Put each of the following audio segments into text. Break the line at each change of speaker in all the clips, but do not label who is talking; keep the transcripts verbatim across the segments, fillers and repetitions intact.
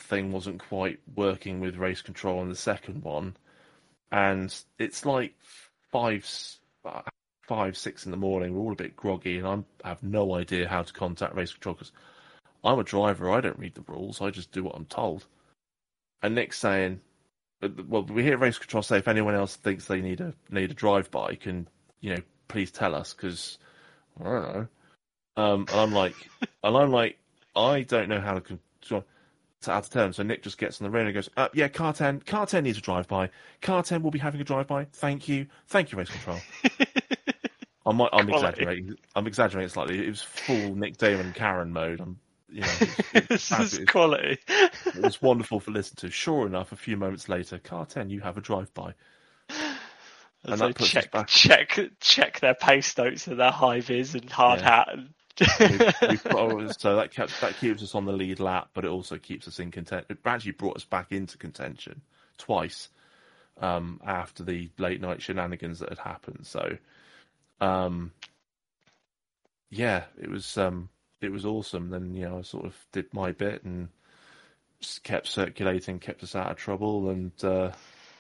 thing wasn't quite working with race control on the second one, and it's like five, five, six in the morning. We're all a bit groggy, and I'm, I have no idea how to contact race control because I'm a driver. I don't read the rules. I just do what I'm told. And Nick's saying, well, we hear race control say if anyone else thinks they need a need a drive by, can you know please tell us because I don't know. Um, and I'm like, and I'm like, I don't know how to control. To add to terms, so Nick just gets on the radio and goes, uh, yeah, car ten, car ten needs a drive-by. Car ten will be having a drive-by. Thank you. Thank you, race control. I'm, I'm exaggerating. I'm exaggerating slightly. It was full Nick Damon Karen mode. I'm, you know, it was,
this is quality.
It was wonderful to listen to. Sure enough, a few moments later, car ten, you have a drive-by.
And so that puts check, us back. check, check their pace notes and their high vis and hard yeah. hat. And...
we've, we've got, so that kept, that keeps us on the lead lap, but it also keeps us in contention. It actually brought us back into contention twice um, after the late night shenanigans that had happened. So, um, yeah, it was um, it was awesome. Then you know I sort of did my bit and just kept circulating, kept us out of trouble, and uh,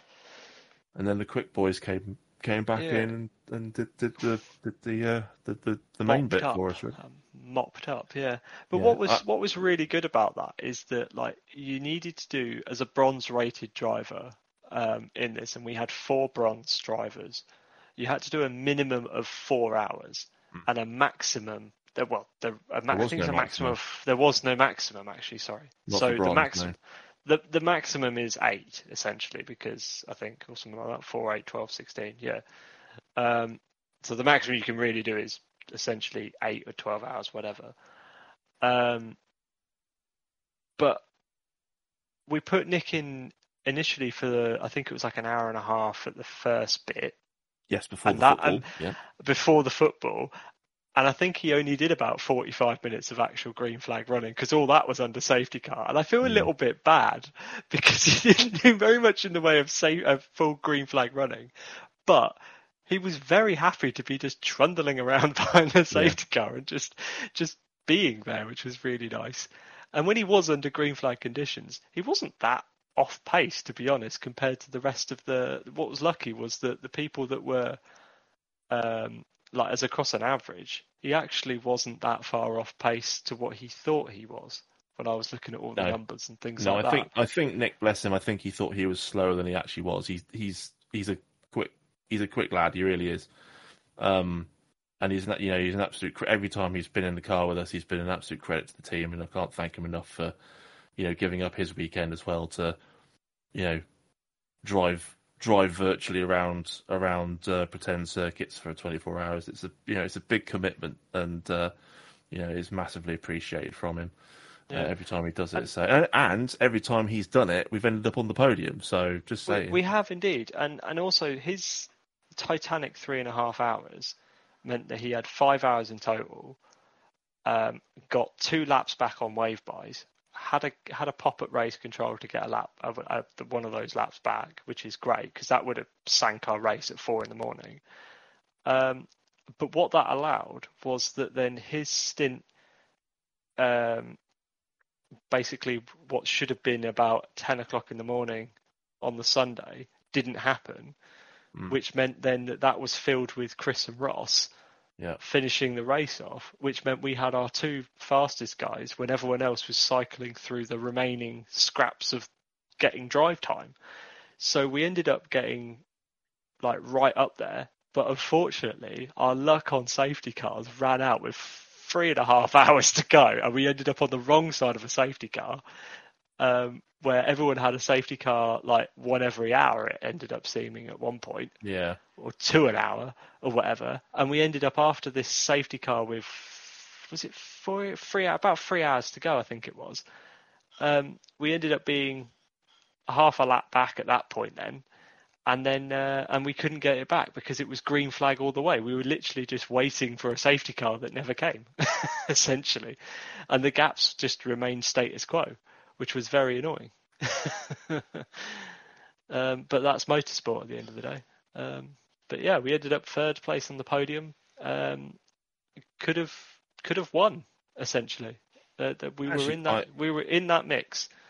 and then the quick boys came. Came back yeah. in and, and did, did the did the uh, the, the, the main bit
up,
for us, right?
um, mopped up, yeah. But
yeah.
what was
I,
what was really good about that is that like you needed to do as a bronze rated driver um, in this, and we had four bronze drivers. You had to do a minimum of four hours hmm. and a maximum. There, well, there, a ma-
there
I think
no
it's a maximum.
maximum
Of, there was no maximum actually. Sorry.
Not
so
bronze,
the maximum.
No.
The the maximum is eight essentially because I think or something like that. Four, eight, twelve, sixteen. Yeah. Um, so the maximum you can really do is essentially eight or twelve hours, whatever. Um, but we put Nick in initially for the, I think it was like an hour and a half at the first bit.
Yes, before
and
the
that,
football.
And
yeah.
Before the football. And I think he only did about forty-five minutes of actual green flag running because all that was under safety car. And I feel a
mm.
little bit bad because he didn't do very much in the way of, safe, of full green flag running. But he was very happy to be just trundling around behind the safety yeah. car and just just being there, which was really nice. And when he was under green flag conditions, he wasn't that off pace, to be honest, compared to the rest of the. What was lucky was that the people that were, um, like as across an average, he actually wasn't that far off pace to what he thought he was. When I was looking at all the
no.
numbers and things
no,
like
I
that.
think I think Nick, bless him, I think he thought he was slower than he actually was. He's he's he's a quick. He's a quick lad. He really is, um, and he's you know he's an absolute. Every time he's been in the car with us, he's been an absolute credit to the team, and I can't thank him enough for, you know, giving up his weekend as well to, you know, drive drive virtually around around uh, pretend circuits for twenty-four hours. It's a you know it's a big commitment, and uh, you know it's massively appreciated from him. Yeah. Uh, every time he does it, so and, and every time he's done it, we've ended up on the podium. So just saying,
we, we have indeed, and and also his Titanic three and a half hours meant that he had five hours in total. Um, got two laps back on wave buys. Had a had a pop at race control to get a lap of, of one of those laps back, which is great because that would have sank our race at four in the morning. Um, but what that allowed was that then his stint. Um, basically what should have been about ten o'clock in the morning on the Sunday didn't happen, mm. which meant then that that was filled with Chris and Ross
yeah.
finishing the race off, which meant we had our two fastest guys when everyone else was cycling through the remaining scraps of getting drive time. So we ended up getting like right up there, but unfortunately our luck on safety cars ran out with three and a half hours to go, and we ended up on the wrong side of a safety car, um, where everyone had a safety car like one every hour. It ended up seeming at one point,
yeah,
or two an hour or whatever. And we ended up after this safety car with was it four, three about three hours to go, I think it was. Um, we ended up being half a lap back at that point then. And then, uh, and we couldn't get it back because it was green flag all the way. We were literally just waiting for a safety car that never came, essentially. And the gaps just remained status quo, which was very annoying. um, but that's motorsport at the end of the day. Um, but yeah, we ended up third place on the podium. Um, could have, could have won essentially. Uh, that we
Actually,
were in that,
I...
we were in that mix.